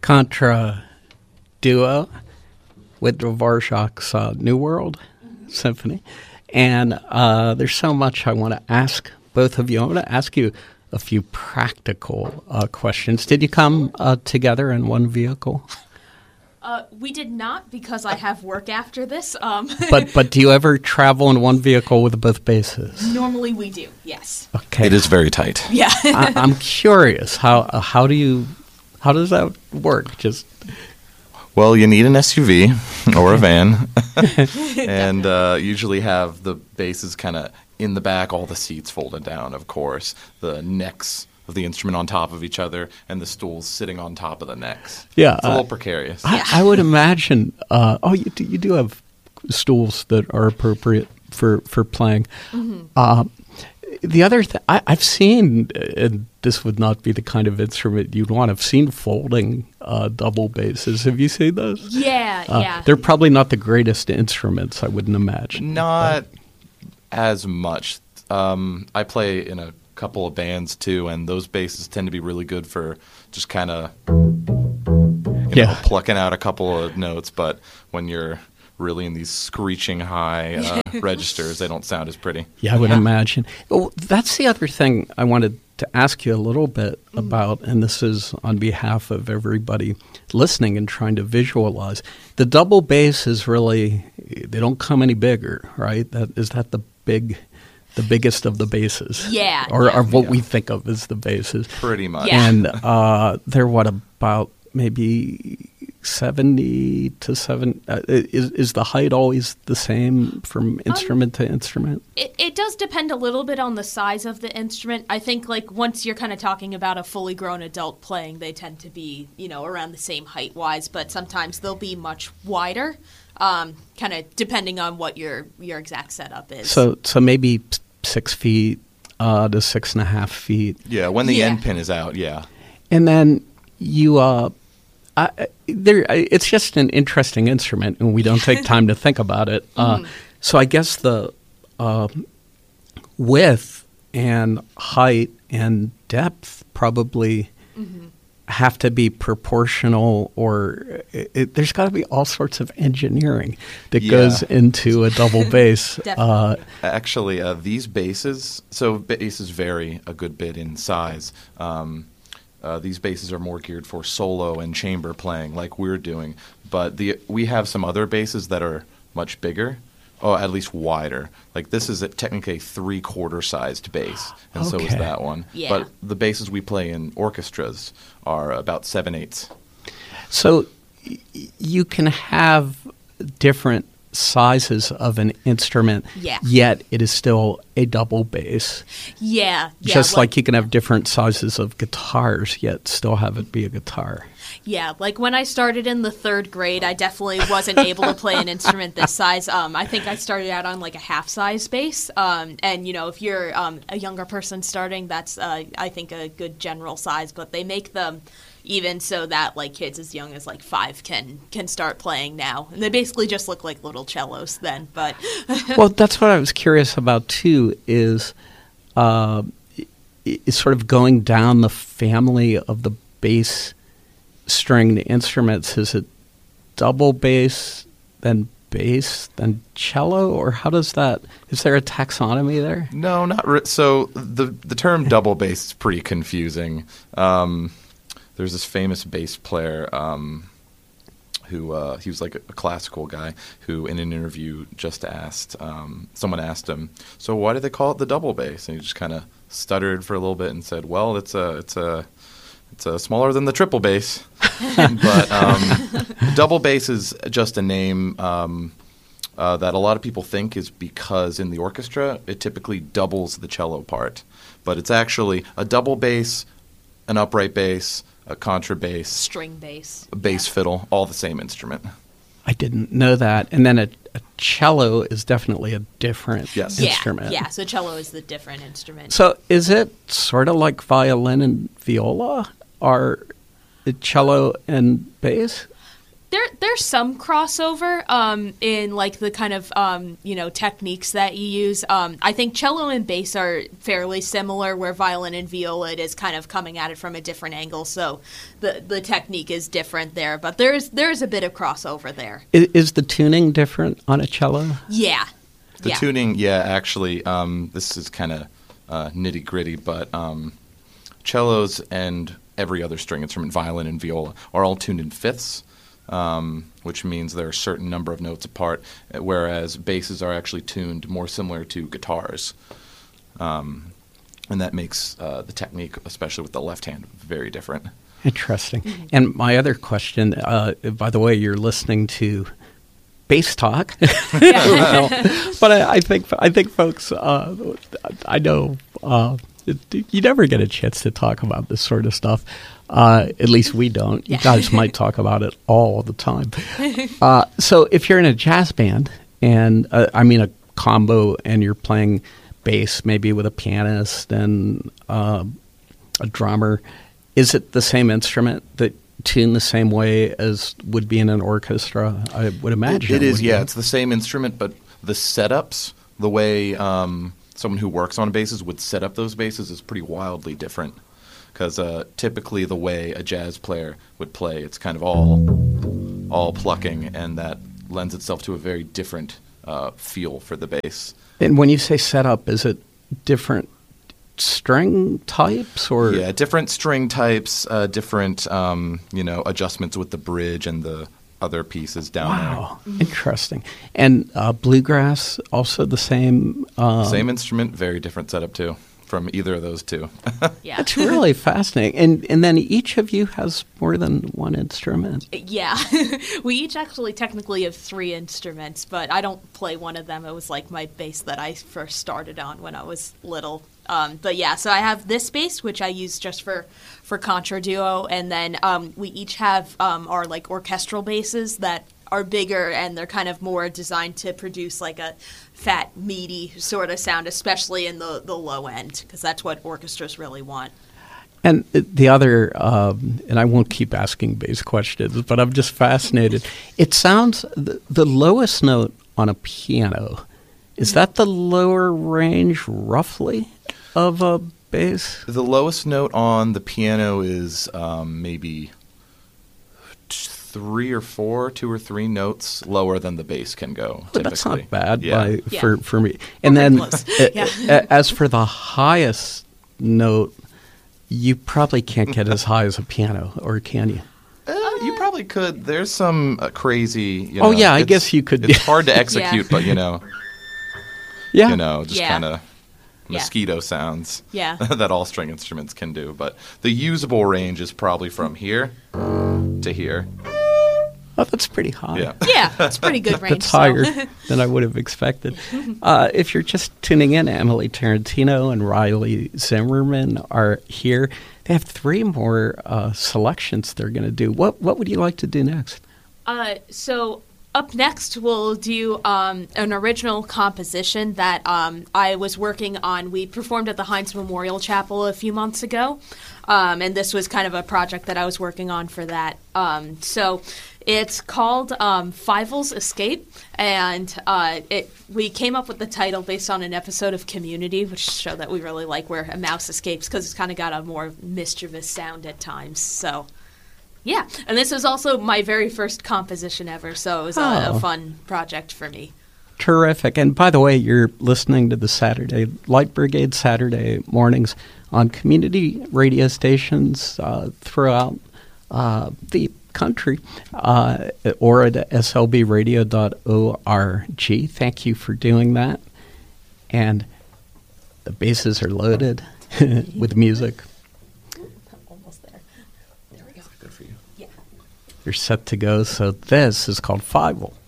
contra duo with Dvorak's New World Symphony. And there's so much I want to ask both of you. I want to ask you a few practical questions. Did you come together in one vehicle? We did not, because I have work after this. But do you ever travel in one vehicle with both basses? Normally we do, yes. Okay. It is very tight. Yeah. I'm curious. How does that work? Well, you need an SUV or a van, and usually have the basses kind of in the back, all the seats folded down, of course, the necks of the instrument on top of each other, and the stools sitting on top of the necks. Yeah, it's a little precarious. I would imagine. You do have stools that are appropriate for playing. Mm-hmm. The other thing I've seen, and this would not be the kind of instrument you'd want. I've seen folding double basses. Have you seen those? Yeah. They're probably not the greatest instruments, I wouldn't imagine. Not as much. I play in a couple of bands too, and those basses tend to be really good for just kind of plucking out a couple of notes. But when you're really in these screeching high registers, they don't sound as pretty. Yeah, I would imagine. Well, that's the other thing I wanted to ask you a little bit about, and this is on behalf of everybody listening and trying to visualize. The double bass is really, they don't come any bigger, right? Is that the biggest of the basses? Yeah. Or what we think of as the basses. Pretty much. Yeah. And they're about maybe 70 to 7. Is the height always the same from instrument to instrument? It does depend a little bit on the size of the instrument. I think once you're kind of talking about a fully grown adult playing, they tend to be, around the same height-wise, but sometimes they'll be much wider, kind of depending on what your exact setup is. So maybe 6 feet to 6.5 feet. Yeah, when the end pin is out, yeah. And then you it's just an interesting instrument, and we don't take time to think about it. So I guess the width and height and depth probably have to be proportional, or there's got to be all sorts of engineering that goes into a double bass. Actually, these basses, so basses vary a good bit in size. These basses are more geared for solo and chamber playing like we're doing. But we have some other basses that are much bigger, at least wider. Like this is technically a 3/4 sized bass, and so is that one. Yeah. But the basses we play in orchestras are about 7/8. So you can have different sizes of an instrument, yet it is still a double bass. Yeah. Just like you can have different sizes of guitars, yet still have it be a guitar. Yeah, like when I started in the 3rd grade, I definitely wasn't able to play an instrument this size. I think I started out on like a half-size bass. And, if you're a younger person starting, that's, I think, a good general size. But they make them even so that kids as young as 5 can start playing now. And they basically just look like little cellos then. But well, that's what I was curious about too, is sort of going down the family of the bass stringed instruments. Is it double bass, then cello, or how does that? Is there a taxonomy there? No, not so. The term double bass is pretty confusing. There's this famous bass player who he was like a classical guy who, in an interview, just asked someone asked him, "So why do they call it the double bass?" And he just kind of stuttered for a little bit and said, "Well, it's smaller than the triple bass." But double bass is just a name that a lot of people think is because in the orchestra it typically doubles the cello part. But it's actually a double bass, an upright bass, a contrabass, string bass, a bass fiddle, all the same instrument. I didn't know that. And then a cello is definitely a different instrument. Yeah, so cello is the different instrument. So is it sort of like violin and viola? Are cello and bass? There's some crossover in like the kind of techniques that you use. I think cello and bass are fairly similar, where violin and viola, it is kind of coming at it from a different angle, so the technique is different there. But there's a bit of crossover there. Is the tuning different on a cello? Yeah. The tuning, actually, this is kind of nitty gritty, but cellos and every other string instrument, violin and viola, are all tuned in fifths, which means they're a certain number of notes apart, whereas basses are actually tuned more similar to guitars. And that makes the technique, especially with the left hand, very different. Interesting. And my other question, by the way, you're listening to Bass Talk. Well, but I think folks, I know you never get a chance to talk about this sort of stuff. At least we don't. You guys might talk about it all the time. So if you're in a jazz band, and a combo, and you're playing bass maybe with a pianist and a drummer, is it the same instrument that tune the same way as would be in an orchestra? I would imagine it is. It's the same instrument, but the setups, the way someone who works on basses would set up those basses is pretty wildly different. Because typically the way a jazz player would play, it's kind of all plucking, and that lends itself to a very different feel for the bass. And when you say setup, is it different string types, or different string types, different adjustments with the bridge and the other pieces down there. Wow, interesting. And bluegrass, also the same. Same instrument, very different setup too, from either of those two. Yeah, that's really fascinating. And then each of you has more than one instrument. Yeah, we each actually technically have 3 instruments, but I don't play one of them. It was like my bass that I first started on when I was little. But yeah, so I have this bass, which I use just for contra duo, and then we each have our like orchestral basses that are bigger, and they're kind of more designed to produce like a fat, meaty sort of sound, especially in the low end, because that's what orchestras really want. And the other, and I won't keep asking bass questions, but I'm just fascinated. It sounds, the lowest note on a piano, is that the lower range roughly of a bass? The lowest note on the piano is maybe 2 or 3 notes lower than the bass can go. But that's not bad Yeah. For me. And then Yeah. as for the highest note, you probably can't get as high as a piano, or can you? You probably could. There's some crazy. I guess you could. It's hard to execute, but just kind of mosquito sounds that all string instruments can do. But the usable range is probably from here to here. Oh, that's pretty high. Yeah, that's pretty good range. That's higher than I would have expected. If you're just tuning in, Emily Tarantino and Riley Zimmerman are here. They have 3 more selections they're going to do. What would you like to do next? So up next, we'll do an original composition that I was working on. We performed at the Heinz Memorial Chapel a few months ago, and this was kind of a project that I was working on for that. So it's called Fievel's Escape, and we came up with the title based on an episode of Community, which is a show that we really like, where a mouse escapes, because it's kind of got a more mischievous sound at times. So yeah, and this was also my very first composition ever, so it was a fun project for me. Terrific. And by the way, you're listening to the Saturday Light Brigade Saturday mornings on community radio stations throughout the country, or at slbradio.org. Thank you for doing that. And the bases are loaded with music. Almost there. There we go. Good for you. Yeah. You're set to go. So this is called Fievel.